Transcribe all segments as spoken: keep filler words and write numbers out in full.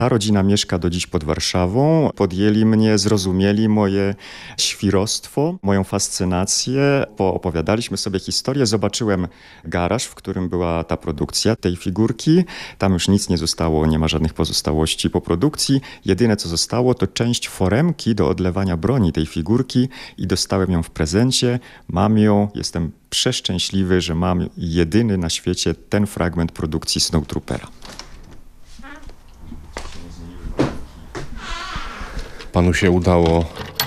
Ta rodzina mieszka do dziś pod Warszawą. Podjęli mnie, zrozumieli moje świrostwo, moją fascynację. Poopowiadaliśmy sobie historię. Zobaczyłem garaż, w którym była ta produkcja tej figurki. Tam już nic nie zostało, nie ma żadnych pozostałości po produkcji. Jedyne co zostało to część foremki do odlewania broni tej figurki i dostałem ją w prezencie. Mam ją, jestem przeszczęśliwy, że mam jedyny na świecie ten fragment produkcji Snowtroopera. Panu się udało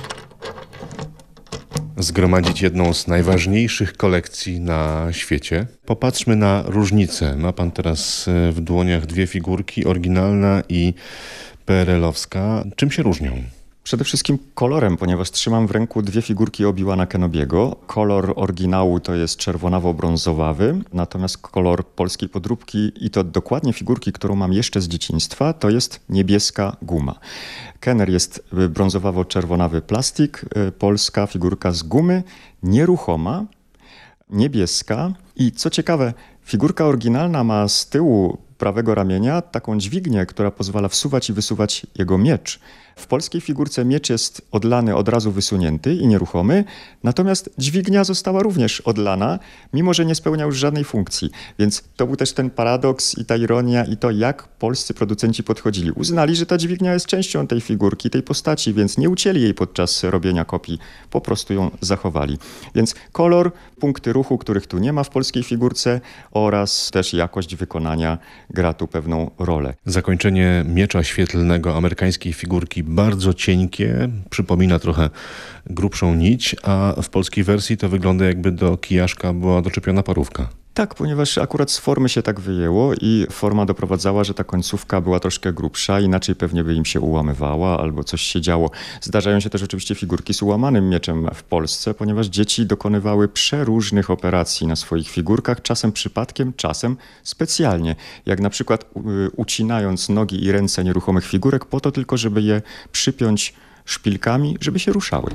zgromadzić jedną z najważniejszych kolekcji na świecie. Popatrzmy na różnicę. Ma pan teraz w dłoniach dwie figurki, oryginalna i P R L-owska. Czym się różnią? Przede wszystkim kolorem, ponieważ trzymam w ręku dwie figurki Obi-Wana Kenobiego. Kolor oryginału to jest czerwonawo-brązowawy, natomiast kolor polskiej podróbki i to dokładnie figurki, którą mam jeszcze z dzieciństwa, to jest niebieska guma. Kenner jest brązowawo-czerwonawy plastik, polska figurka z gumy, nieruchoma, niebieska i co ciekawe, figurka oryginalna ma z tyłu prawego ramienia taką dźwignię, która pozwala wsuwać i wysuwać jego miecz. W polskiej figurce miecz jest odlany od razu wysunięty i nieruchomy, natomiast dźwignia została również odlana, mimo że nie spełnia już żadnej funkcji. Więc to był też ten paradoks i ta ironia i to, jak polscy producenci podchodzili. Uznali, że ta dźwignia jest częścią tej figurki, tej postaci, więc nie ucięli jej podczas robienia kopii, po prostu ją zachowali. Więc kolor, punkty ruchu, których tu nie ma w polskiej figurce oraz też jakość wykonania gra tu pewną rolę. Zakończenie miecza świetlnego amerykańskiej figurki bardzo cienkie, przypomina trochę grubszą nić, a w polskiej wersji to wygląda, jakby do kijaszka była doczepiona parówka. Tak, ponieważ akurat z formy się tak wyjęło i forma doprowadzała, że ta końcówka była troszkę grubsza, inaczej pewnie by im się ułamywała albo coś się działo. Zdarzają się też oczywiście figurki z ułamanym mieczem w Polsce, ponieważ dzieci dokonywały przeróżnych operacji na swoich figurkach, czasem przypadkiem, czasem specjalnie. Jak na przykład ucinając nogi i ręce nieruchomych figurek po to tylko, żeby je przypiąć szpilkami, żeby się ruszały.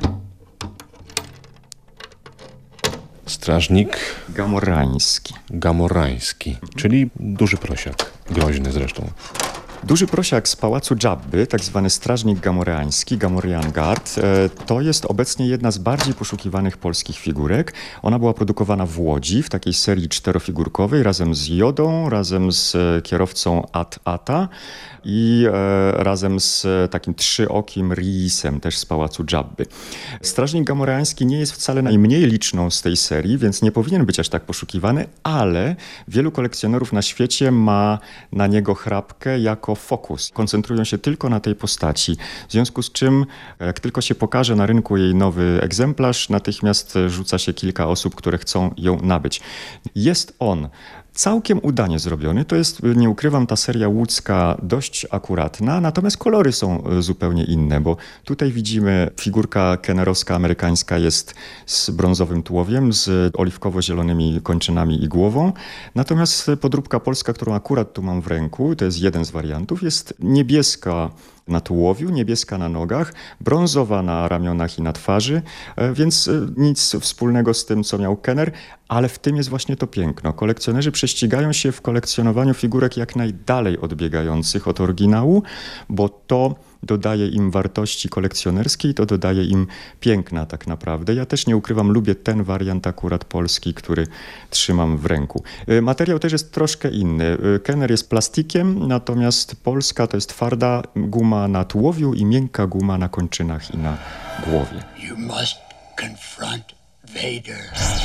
Strażnik gamorański. Gamorański, czyli duży prosiak, groźny zresztą. Duży prosiak z pałacu Dżabby, tak zwany strażnik gamoreański, Gamorrean Guard, to jest obecnie jedna z bardziej poszukiwanych polskich figurek. Ona była produkowana w Łodzi w takiej serii czterofigurkowej razem z Jodą, razem z kierowcą At-Ata i e, razem z takim trzyokim Riisem, też z pałacu Dżabby. Strażnik gamoreański nie jest wcale najmniej liczną z tej serii, więc nie powinien być aż tak poszukiwany, ale wielu kolekcjonerów na świecie ma na niego chrapkę jako fokus. Koncentrują się tylko na tej postaci. W związku z czym, jak tylko się pokaże na rynku jej nowy egzemplarz, natychmiast rzuca się kilka osób, które chcą ją nabyć. Jest on całkiem udanie zrobiony. To jest, nie ukrywam, ta seria łódzka dość akuratna, natomiast kolory są zupełnie inne, bo tutaj widzimy figurka kennerowska amerykańska jest z brązowym tułowiem, z oliwkowo-zielonymi kończynami i głową, natomiast podróbka polska, którą akurat tu mam w ręku, to jest jeden z wariantów, jest niebieska na tułowiu, niebieska na nogach, brązowa na ramionach i na twarzy, więc nic wspólnego z tym, co miał Kenner, ale w tym jest właśnie to piękno. Kolekcjonerzy prześcigają się w kolekcjonowaniu figurek jak najdalej odbiegających od oryginału, bo to dodaje im wartości kolekcjonerskiej, to dodaje im piękna tak naprawdę. Ja też nie ukrywam, lubię ten wariant akurat polski, który trzymam w ręku. Materiał też jest troszkę inny. Kenner jest plastikiem, natomiast polska to jest twarda guma na tułowiu i miękka guma na kończynach i na głowie. You must confront Vader.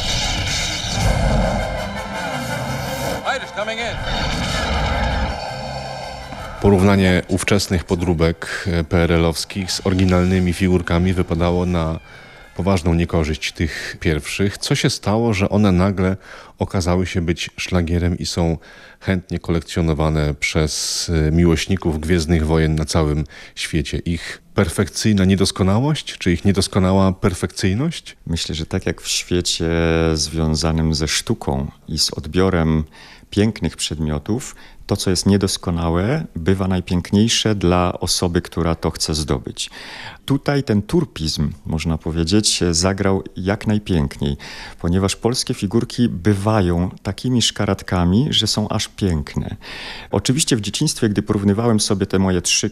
Vader's coming in. Porównanie ówczesnych podróbek P R L-owskich z oryginalnymi figurkami wypadało na poważną niekorzyść tych pierwszych. Co się stało, że one nagle okazały się być szlagierem i są chętnie kolekcjonowane przez miłośników Gwiezdnych Wojen na całym świecie? Ich perfekcyjna niedoskonałość, czy ich niedoskonała perfekcyjność? Myślę, że tak jak w świecie związanym ze sztuką i z odbiorem pięknych przedmiotów, to, co jest niedoskonałe, bywa najpiękniejsze dla osoby, która to chce zdobyć. Tutaj ten turpizm, można powiedzieć, zagrał jak najpiękniej, ponieważ polskie figurki bywają takimi szkaratkami, że są aż piękne. Oczywiście w dzieciństwie, gdy porównywałem sobie te moje trzy